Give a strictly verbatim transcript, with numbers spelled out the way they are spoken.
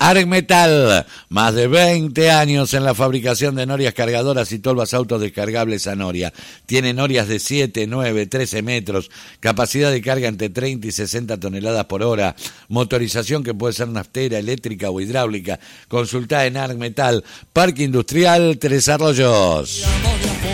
Argmetal, más de veinte años en la fabricación de norias cargadoras y tolvas autos descargables a noria. Tiene norias de siete, nueve, trece metros, capacidad de carga entre treinta y sesenta toneladas por hora, motorización que puede ser naftera, eléctrica o hidráulica. Consultá en Argmetal, Parque Industrial Tres Arroyos.